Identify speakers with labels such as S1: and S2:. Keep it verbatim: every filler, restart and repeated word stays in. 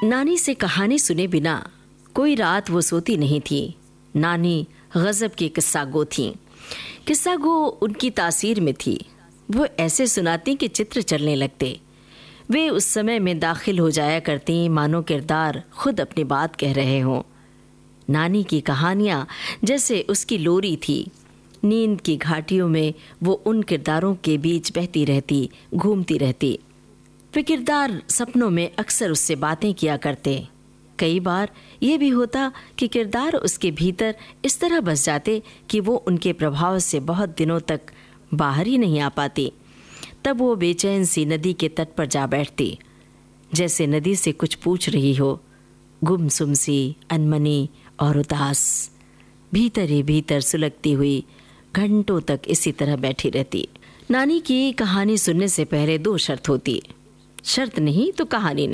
S1: नानी से कहानी सुने बिना कोई रात वो सोती नहीं थी। नानी गजब की किस्सा गो थी। किस्सा गो उनकी तासीर में थी। वो ऐसे सुनाती कि चित्र चलने लगते। वे उस समय में दाखिल हो जाया करती मानो किरदार खुद अपनी बात कह रहे हों। नानी की कहानियाँ जैसे उसकी लोरी थी। नींद की घाटियों में वो उन किरदारों के बीच बहती रहती, घूमती रहती। वे किरदार सपनों में अक्सर उससे बातें किया करते। कई बार ये भी होता कि किरदार उसके भीतर इस तरह बस जाते कि वो उनके प्रभाव से बहुत दिनों तक बाहर ही नहीं आ पाती। तब वो बेचैन सी नदी के तट पर जा बैठती, जैसे नदी से कुछ पूछ रही हो, गुमसुम सी, अनमनी और उदास। भीतर ही भीतर सुलगती हुई घंटों तक इसी तरह बैठी रहती। नानी की कहानी सुनने से पहले दो शर्त होती। शर्त नहीं तो कहानी नहीं।